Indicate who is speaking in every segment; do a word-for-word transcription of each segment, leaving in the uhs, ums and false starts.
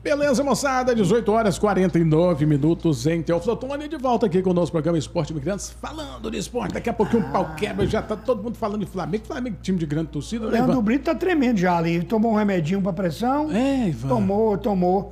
Speaker 1: Beleza, moçada, dezoito horas e quarenta e nove minutos em Teoflotone, de volta aqui com o nosso programa Esporte Imigrantes, falando de esporte. Daqui a pouquinho o ah. pau quebra, já tá todo mundo falando de Flamengo. Flamengo, time de grande torcida,
Speaker 2: né,
Speaker 1: Ivan?
Speaker 2: Leandro Brito tá tremendo já ali, ele tomou um remedinho pra pressão.
Speaker 1: É, Ivan.
Speaker 2: Tomou, tomou.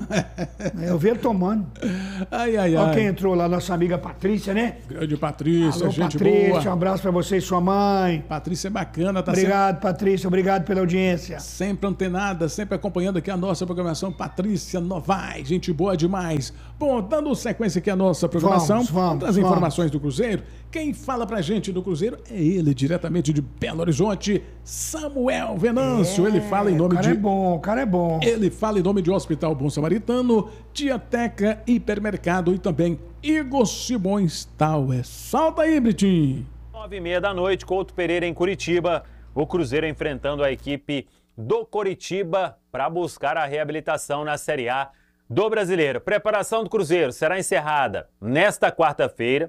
Speaker 2: Eu vi ele tomando.
Speaker 1: Ai, ai,
Speaker 2: Olha
Speaker 1: ai.
Speaker 2: quem entrou lá, nossa amiga Patrícia, né?
Speaker 1: Grande Patrícia,
Speaker 2: Alô,
Speaker 1: gente
Speaker 2: Patrícia,
Speaker 1: boa.
Speaker 2: um abraço pra você e sua mãe.
Speaker 1: Patrícia é bacana, tá
Speaker 2: Obrigado, sempre... Patrícia, obrigado pela audiência.
Speaker 1: Sempre antenada, sempre acompanhando aqui a nossa programação. Patrícia Novaes, gente boa demais. Bom, dando sequência aqui à nossa programação,
Speaker 2: vamos, vamos,
Speaker 1: as
Speaker 2: vamos.
Speaker 1: informações do Cruzeiro. Quem fala pra gente do Cruzeiro é ele, diretamente de Belo Horizonte, Samuel Venâncio. É, ele fala em nome
Speaker 2: o cara
Speaker 1: de...
Speaker 2: é bom, o cara é bom.
Speaker 1: Ele fala em nome de Hospital Bom Samaritano, Diateca, Hipermercado e também Igor Simões Tauer. Salta aí, Britinho.
Speaker 3: Nove e meia da noite, Couto Pereira em Curitiba. O Cruzeiro enfrentando a equipe do Coritiba para buscar a reabilitação na Série A do Brasileiro. Preparação do Cruzeiro será encerrada nesta quarta-feira.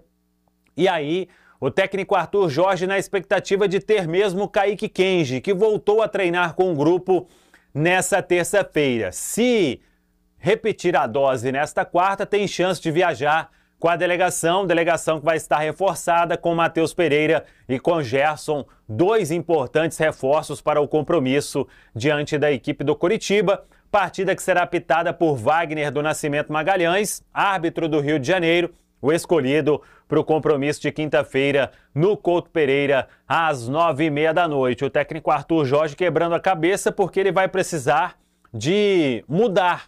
Speaker 3: E aí, o técnico Arthur Jorge na expectativa de ter mesmo Kaique Kenji, que voltou a treinar com o grupo nessa terça-feira. Se repetir a dose nesta quarta, tem chance de viajar com a delegação, delegação que vai estar reforçada com Matheus Pereira e com Gerson, dois importantes reforços para o compromisso diante da equipe do Coritiba. Partida que será apitada por Wagner do Nascimento Magalhães, árbitro do Rio de Janeiro, o escolhido para o compromisso de quinta-feira no Couto Pereira, às nove e meia da noite. O técnico Arthur Jorge quebrando a cabeça porque ele vai precisar de mudar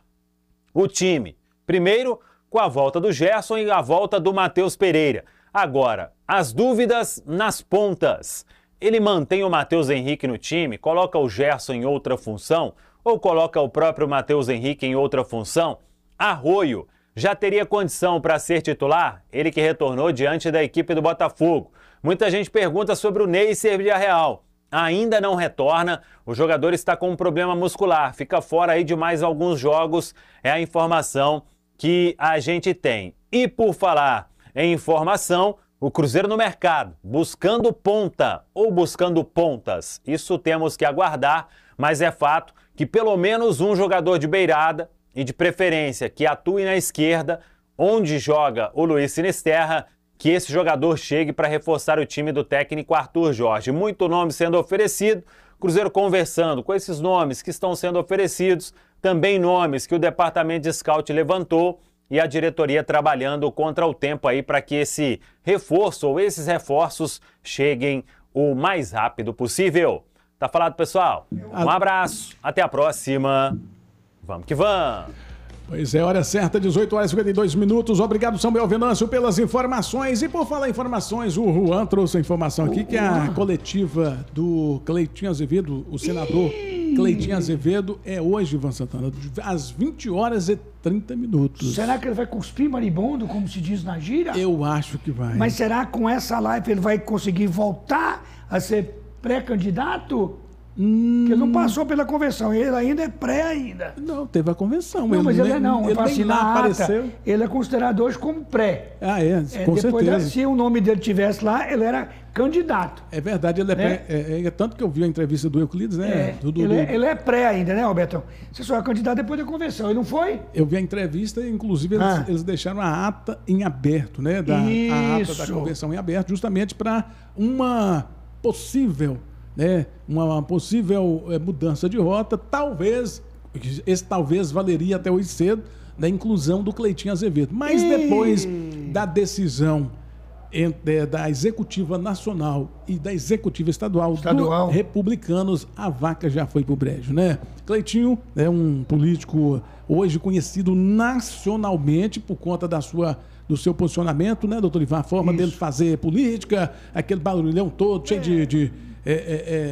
Speaker 3: o time. Primeiro, com a volta do Gerson e a volta do Matheus Pereira. Agora, as dúvidas nas pontas. Ele mantém o Matheus Henrique no time, coloca o Gerson em outra função ou coloca o próprio Matheus Henrique em outra função? Arroio já teria condição para ser titular? Ele que retornou diante da equipe do Botafogo. Muita gente pergunta sobre o Neisser Villarreal. Ainda não retorna, o jogador está com um problema muscular, fica fora aí de mais alguns jogos, é a informação que a gente tem. E por falar em informação, o Cruzeiro no mercado, buscando ponta ou buscando pontas. Isso temos que aguardar, mas é fato que pelo menos um jogador de beirada e de preferência que atue na esquerda, onde joga o Luiz Sinisterra, que esse jogador chegue para reforçar o time do técnico Arthur Jorge. Muito nome sendo oferecido, Cruzeiro conversando com esses nomes que estão sendo oferecidos, também nomes que o departamento de scout levantou e a diretoria trabalhando contra o tempo aí para que esse reforço ou esses reforços cheguem o mais rápido possível. Tá falado, pessoal? Um abraço, até a próxima. Vamos que vamos!
Speaker 1: Pois é, hora certa, dezoito horas e cinquenta e dois minutos. Obrigado, Samuel Venâncio, pelas informações. E por falar em informações, o Juan trouxe a informação aqui que a coletiva do Cleitinho Azevedo, o senador Cleitinho Azevedo, é hoje, Ivan Santana, às vinte horas e trinta minutos.
Speaker 2: Será que ele vai cuspir maribondo, como se diz na gíria?
Speaker 1: Eu acho que vai.
Speaker 2: Mas será que com essa live ele vai conseguir voltar a ser pré-candidato? Hum... Porque ele não passou pela convenção, ele ainda é pré ainda.
Speaker 1: Não, teve a convenção.
Speaker 2: Não,
Speaker 1: ele
Speaker 2: mas ele
Speaker 1: nem,
Speaker 2: é não,
Speaker 1: ele nem lá apareceu.
Speaker 2: Ele é considerado hoje como pré.
Speaker 1: Ah, é, com
Speaker 2: é, depois,
Speaker 1: certeza.
Speaker 2: Se o nome dele tivesse lá, ele era candidato.
Speaker 1: É verdade, ele é,
Speaker 2: né?
Speaker 1: pré. É, é, tanto que eu vi a entrevista do Euclides, né?
Speaker 2: É,
Speaker 1: do, do,
Speaker 2: ele,
Speaker 1: do...
Speaker 2: É, ele é pré ainda, né, Robertão? Você só é candidato depois da convenção, ele não foi?
Speaker 1: Eu vi a entrevista e, inclusive, eles,
Speaker 2: ah.
Speaker 1: eles deixaram a ata em aberto, né? Da, a ata da convenção em aberto, justamente para uma possível... Né, uma possível é, mudança de rota, talvez, esse talvez valeria até hoje cedo, da inclusão do Cleitinho Azevedo. Mas e... depois da decisão entre, da Executiva Nacional e da Executiva Estadual,
Speaker 2: Estadual.
Speaker 1: Do Republicanos, a vaca já foi pro brejo, né? Cleitinho é um político hoje conhecido nacionalmente por conta da sua... do seu posicionamento, né, doutor Ivan? A forma Isso. dele fazer política, aquele barulhão todo, é. cheio de... de é, é,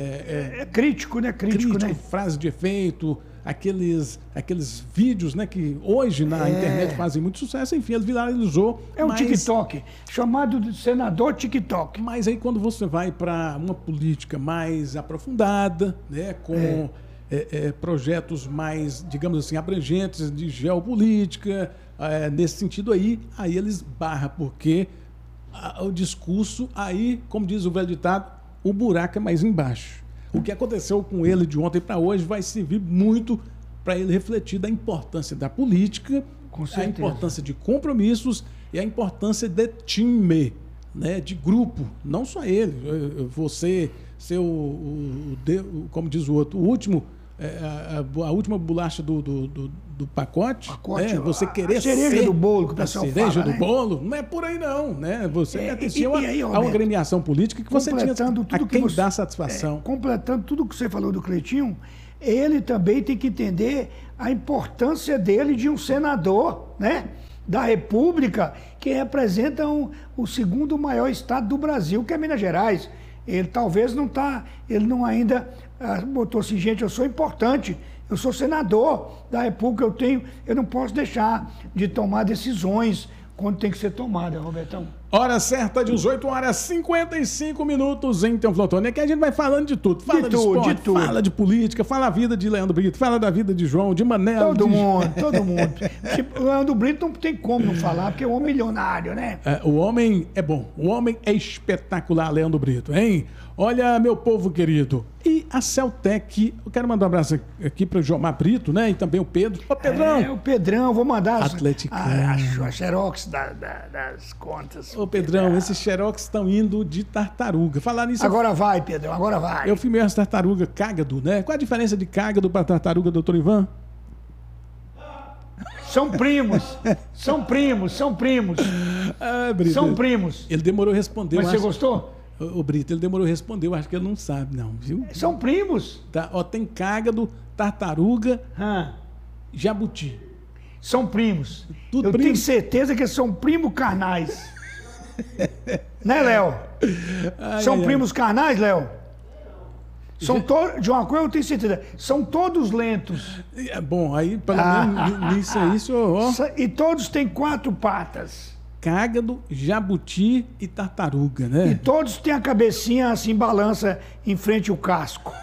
Speaker 1: é,
Speaker 2: é, é crítico, né? Crítico,
Speaker 1: crítico
Speaker 2: né?
Speaker 1: frase de efeito, aqueles, aqueles vídeos, né, que hoje na é. internet fazem muito sucesso, enfim, ele viralizou.
Speaker 2: É um
Speaker 1: mas...
Speaker 2: TikTok, chamado de senador TikTok.
Speaker 1: Mas aí quando você vai para uma política mais aprofundada, né, com... É. É, é, projetos mais, digamos assim, abrangentes de geopolítica, é, nesse sentido aí, aí eles barram, porque a, o discurso, aí, como diz o velho ditado, o buraco é mais embaixo. O que aconteceu com ele de ontem para hoje vai servir muito para ele refletir da importância da política, a importância de compromissos e a importância de time, né, de grupo. Não só ele, você ser o, o, o como diz o outro, o último, a, a última bolacha do, do, do, do pacote, pacote né? Você querer
Speaker 2: a cereja
Speaker 1: ser
Speaker 2: do bolo que o pessoal
Speaker 1: a cereja
Speaker 2: fala,
Speaker 1: do
Speaker 2: né?
Speaker 1: bolo, não é por aí não, né? Você
Speaker 2: é,
Speaker 1: pertencia
Speaker 2: a,
Speaker 1: a uma agremiação política que você tinha
Speaker 2: tudo
Speaker 1: a
Speaker 2: que
Speaker 1: quem
Speaker 2: você,
Speaker 1: dá satisfação.
Speaker 2: É, completando tudo que você falou do Cleitinho, ele também tem que entender a importância dele de um senador, né, da República, que representa um, o segundo maior estado do Brasil, que é Minas Gerais. Ele talvez não está, ele não ainda ah, botou assim, gente, eu sou importante, eu sou senador da República, eu tenho, eu não posso deixar de tomar decisões quando tem que ser tomada, Robertão.
Speaker 1: Hora certa, dezoito horas e cinquenta e cinco minutos em Teoflotone. Aqui a gente vai falando de tudo. Fala de, de tudo, esporte, de tudo. Fala de política, fala a vida de Leandro Brito, fala da vida de João, de Manel.
Speaker 2: Todo
Speaker 1: de...
Speaker 2: mundo, todo mundo. Tipo, o Leandro Brito não tem como não falar, porque é um homem milionário, né?
Speaker 1: É, o homem é bom, o homem é espetacular, Leandro Brito, hein? Olha, meu povo querido, e a Celtec, eu quero mandar um abraço aqui para o Jomar Brito, né? E também o Pedro. Ô, Pedrão!
Speaker 2: É, o Pedrão, vou mandar
Speaker 1: Atleticano.
Speaker 2: a, a, a xerox da, da, das contas.
Speaker 1: Ô, Pedrão, esses xerox estão indo de tartaruga. Falar nisso...
Speaker 2: Agora vai, Pedrão, agora vai.
Speaker 1: Eu filmei as tartarugas cágado, né? Qual a diferença de cágado para tartaruga, doutor Ivan?
Speaker 2: São primos, são primos, são primos.
Speaker 1: Ah, Brito,
Speaker 2: são primos.
Speaker 1: Ele demorou a responder.
Speaker 2: Mas você
Speaker 1: acho...
Speaker 2: gostou?
Speaker 1: O Brito, ele demorou a responder, eu acho que ele não sabe, não, viu?
Speaker 2: São primos.
Speaker 1: Tá, ó, tem cágado, tartaruga,
Speaker 2: ah.
Speaker 1: jabuti.
Speaker 2: São primos.
Speaker 1: Tudo
Speaker 2: eu
Speaker 1: primo.
Speaker 2: tenho certeza que são primos carnais. Né, Léo? São ai, primos ai. carnais, Léo? São todos, de uma coisa eu tenho certeza, são todos lentos.
Speaker 1: É bom, aí pelo menos nisso aí, senhor.
Speaker 2: E todos têm quatro patas.
Speaker 1: Cágado, jabuti e tartaruga, né?
Speaker 2: E todos têm a cabecinha assim, balança em frente ao casco.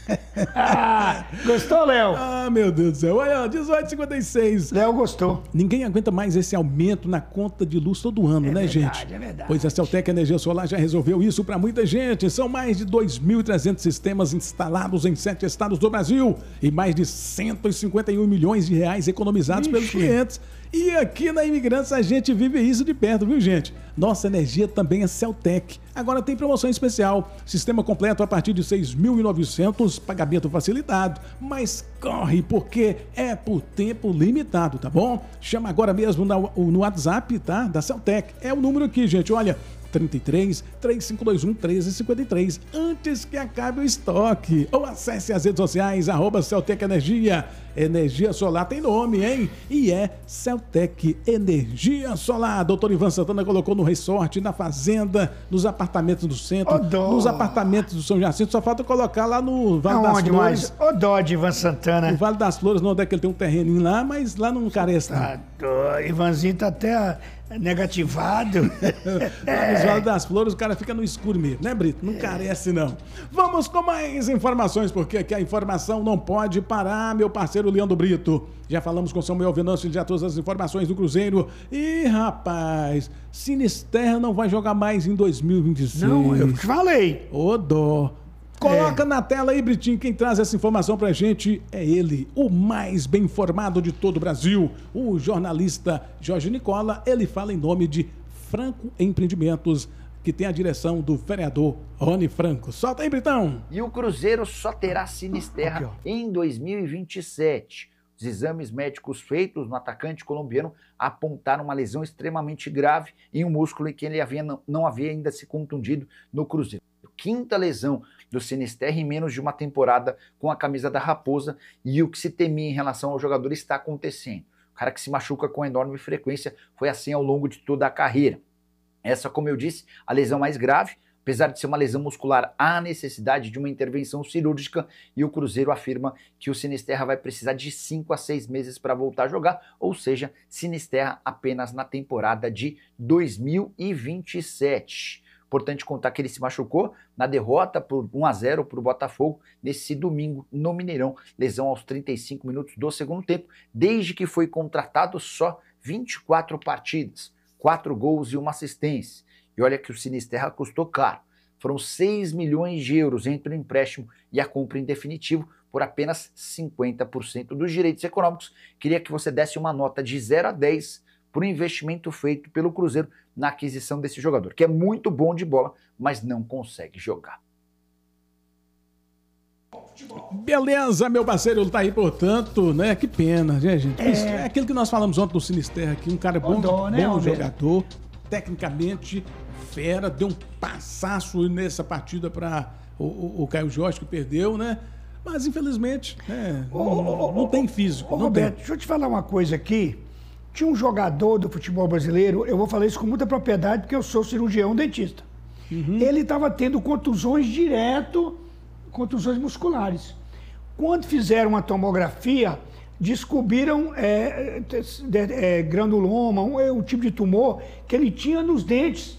Speaker 2: Ah, gostou, Léo?
Speaker 1: Ah, meu Deus do céu. Olha, dezoito e cinquenta e seis.
Speaker 2: Léo gostou.
Speaker 1: Ninguém aguenta mais esse aumento na conta de luz todo ano,
Speaker 2: é
Speaker 1: né,
Speaker 2: verdade,
Speaker 1: gente?
Speaker 2: É verdade.
Speaker 1: Pois a Celtec Energia Solar já resolveu isso para muita gente. São mais de dois mil e trezentos sistemas instalados em sete estados do Brasil e mais de cento e cinquenta e um milhões de reais economizados Ixi. pelos clientes. E aqui na Imigrantes a gente vive isso de perto, viu, gente? Nossa energia também é Celtec. Agora tem promoção especial. Sistema completo a partir de seis mil e novecentos, pagamento facilitado. Mas corre, porque é por tempo limitado, tá bom? Chama agora mesmo no WhatsApp, tá? Da Celtec. É o número aqui, gente, olha... trinta e três, três cinco dois um, treze cinquenta e três, antes que acabe o estoque. Ou acesse as redes sociais, arroba Celtec Energia. Energia solar tem nome, hein? E é Celtec Energia Solar. Doutor Ivan Santana colocou no resort, na fazenda, nos apartamentos do centro,
Speaker 2: oh,
Speaker 1: nos apartamentos do São Jacinto. Só falta colocar lá no Vale
Speaker 2: Aonde
Speaker 1: das Flores.
Speaker 2: Ô, dó de Ivan Santana.
Speaker 1: No Vale das Flores, não, onde é que ele tem um terreninho lá, mas lá não carece, não.
Speaker 2: Tá, tô, Ivanzinho tá até negativado.
Speaker 1: Lá nos Vale das Flores o cara fica no escuro mesmo, né, Brito? Não carece, não. Vamos com mais informações, porque aqui a informação não pode parar, meu parceiro Leandro Brito. Já falamos com Samuel Venâncio, já todas as informações do Cruzeiro. E, rapaz, Sinisterra não vai jogar mais em dois mil e vinte e seis.
Speaker 2: Não, eu te falei.
Speaker 1: Ô, dó. Coloca é. na tela aí, Britinho, quem traz essa informação pra gente é ele, o mais bem informado de todo o Brasil, o jornalista Jorge Nicola. Ele fala em nome de Franco Empreendimentos, que tem a direção do vereador Rony Franco. Solta aí, Britão!
Speaker 4: E o Cruzeiro só terá Sinisterra Aqui, em dois mil e vinte e sete. Os exames médicos feitos no atacante colombiano apontaram uma lesão extremamente grave em um músculo em que ele havia, não, não havia ainda se contundido no Cruzeiro. Quinta lesão do Sinisterra em menos de uma temporada com a camisa da Raposa, e o que se temia em relação ao jogador está acontecendo. O cara que se machuca com enorme frequência foi assim ao longo de toda a carreira. Essa, como eu disse, a lesão mais grave. Apesar de ser uma lesão muscular, há necessidade de uma intervenção cirúrgica, e o Cruzeiro afirma que o Sinisterra vai precisar de cinco a seis meses para voltar a jogar, ou seja, Sinisterra apenas na temporada de dois mil e vinte e sete. Importante contar que ele se machucou na derrota por um a zero para o Botafogo nesse domingo no Mineirão. Lesão aos trinta e cinco minutos do segundo tempo, desde que foi contratado só vinte e quatro partidas, quatro gols e uma assistência. E olha que o Sinisterra custou caro. Foram seis milhões de euros entre o empréstimo e a compra em definitivo, por apenas cinquenta por cento dos direitos econômicos. Queria que você desse uma nota de zero a dez para o investimento feito pelo Cruzeiro na aquisição desse jogador, que é muito bom de bola, mas não consegue jogar.
Speaker 1: Beleza, meu parceiro, tá aí, portanto, né? Que pena, né, gente? É, é aquilo que nós falamos ontem do Sinisterra aqui, um cara bom, dó, né, bom jogador, tecnicamente fera, deu um passaço nessa partida para o, o, o Caio Jorge, que perdeu, né? Mas, infelizmente, né,
Speaker 2: ô,
Speaker 1: não,
Speaker 2: ô,
Speaker 1: não tem físico.
Speaker 2: Ô,
Speaker 1: não
Speaker 2: Roberto,
Speaker 1: tem.
Speaker 2: deixa eu te falar uma coisa aqui. Tinha um jogador do futebol brasileiro, eu vou falar isso com muita propriedade, porque eu sou cirurgião dentista. Uhum. Ele estava tendo contusões direto, contusões musculares. Quando fizeram uma tomografia, descobriram é, é, granuloma, um, um tipo de tumor que ele tinha nos dentes.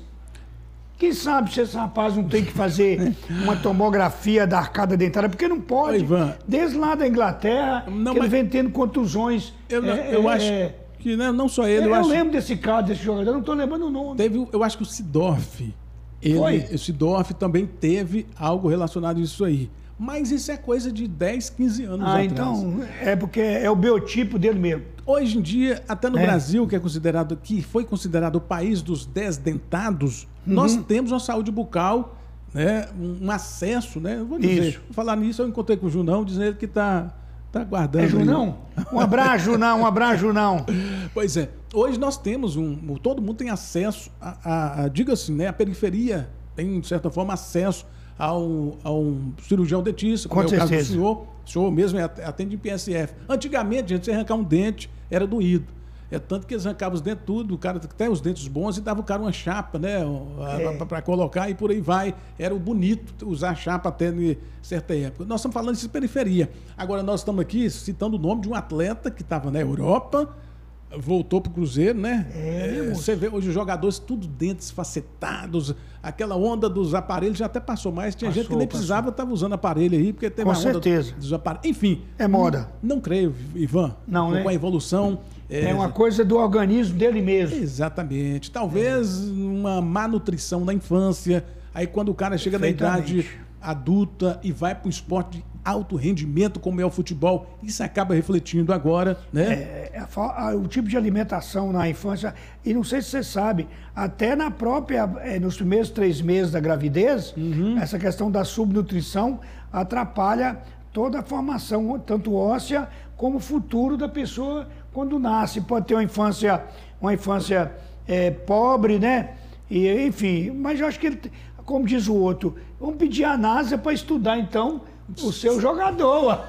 Speaker 2: Quem sabe se esse rapaz não tem que fazer uma tomografia da arcada dentária, porque não pode. Oi, Ivan. Desde lá da Inglaterra,
Speaker 1: não,
Speaker 2: que
Speaker 1: mas...
Speaker 2: ele vem tendo contusões.
Speaker 1: Eu,
Speaker 2: é,
Speaker 1: eu
Speaker 2: é,
Speaker 1: acho
Speaker 2: é...
Speaker 1: que né, não só ele.
Speaker 2: Eu,
Speaker 1: eu
Speaker 2: eu
Speaker 1: acho...
Speaker 2: lembro desse caso, desse jogador, não estou lembrando o nome.
Speaker 1: Teve, eu acho que o Sidorf, ele, o Sidorf também teve algo relacionado a isso aí. Mas isso é coisa de dez, quinze anos
Speaker 2: ah,
Speaker 1: atrás.
Speaker 2: Então, é porque é o biotipo dele mesmo.
Speaker 1: Hoje em dia, até no
Speaker 2: é.
Speaker 1: Brasil, que é considerado, que foi considerado o país dos desdentados, uhum. nós temos uma saúde bucal, né, um acesso, né? Vou dizer,
Speaker 2: isso.
Speaker 1: Vou falar nisso, eu encontrei com o Junão, dizendo que está tá guardando.
Speaker 2: É Junão? Aí. Um abraço, Junão, um abraço, Junão.
Speaker 1: Pois é, hoje nós temos um. Todo mundo tem acesso a, a, a diga assim, né? A periferia tem, de certa forma, acesso a um, a um cirurgião dentista, como
Speaker 2: Com
Speaker 1: é o
Speaker 2: certeza.
Speaker 1: caso do senhor. O senhor mesmo atende em P S F. Antigamente, gente, você arrancar um dente era doído. É tanto que eles arrancavam os dentes tudo, o cara até os dentes bons, e dava o cara uma chapa, né? É. Para colocar e por aí vai. Era o bonito usar chapa até em certa época. Nós estamos falando de periferia. Agora, nós estamos aqui citando o nome de um atleta que estava na Europa, voltou pro Cruzeiro, né?
Speaker 2: É,
Speaker 1: é, você vê hoje os jogadores tudo dentes facetados, aquela onda dos aparelhos já até passou mais. Tinha passou, gente que nem passou. precisava, estava usando aparelho aí, porque teve
Speaker 2: com
Speaker 1: uma onda
Speaker 2: certeza.
Speaker 1: dos aparelhos. Enfim.
Speaker 2: É moda.
Speaker 1: Não, não creio, Ivan.
Speaker 2: Não, né?
Speaker 1: Com a evolução.
Speaker 2: É, é uma coisa do organismo dele mesmo.
Speaker 1: Exatamente. Talvez é. uma má nutrição na infância. Aí quando o cara chega na idade adulta e vai para um esporte de alto rendimento, como é o futebol, isso acaba refletindo agora, né?
Speaker 2: É, é, a, o tipo de alimentação na infância, e não sei se você sabe, até na própria, é, nos primeiros três meses da gravidez, uhum. essa questão da subnutrição atrapalha toda a formação, tanto óssea como futuro da pessoa quando nasce. Pode ter uma infância, uma infância é, pobre, né? E, enfim, mas eu acho que ele, como diz o outro, vamos pedir a NASA para estudar, então, o seu jogador.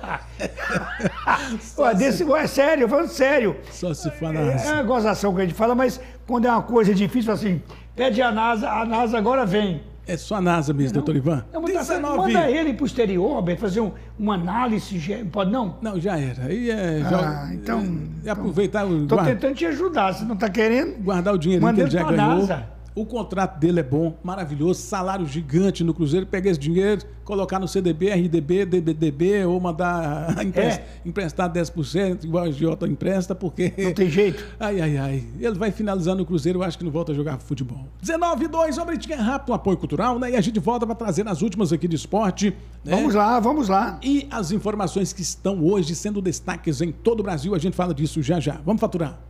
Speaker 2: Ué, desse, é sério, falando sério.
Speaker 1: Só se for na
Speaker 2: é, é uma gozação que a gente fala, mas quando é uma coisa difícil, assim, pede a NASA, a NASA agora vem.
Speaker 1: É só a NASA mesmo, doutor Ivan.
Speaker 2: Não, dezenove... Manda ele pro exterior, Roberto, fazer um, uma análise. Pode não?
Speaker 1: Não, já era. Aí é.
Speaker 2: Ah,
Speaker 1: já,
Speaker 2: então.
Speaker 1: É,
Speaker 2: então
Speaker 1: aproveitar o.
Speaker 2: Tô guarda, tentando te ajudar. Você não tá querendo?
Speaker 1: Guardar o dinheiro que ele já ganhou.
Speaker 2: NASA.
Speaker 1: O contrato dele é bom, maravilhoso, salário gigante no Cruzeiro. Pegar esse dinheiro, colocar no C D B, R D B, D B D B, ou mandar emprestar, é. emprestar dez por cento, igual a Giota empresta, porque.
Speaker 2: Não tem jeito.
Speaker 1: Ai, ai, ai. Ele vai finalizar no Cruzeiro, eu acho que não volta a jogar futebol. dezenove e dois, uma britinha rápido, um apoio cultural, né? E a gente volta para trazer as últimas aqui de esporte. Né?
Speaker 2: Vamos lá, vamos lá.
Speaker 1: E as informações que estão hoje sendo destaques em todo o Brasil, a gente fala disso já já. Vamos faturar.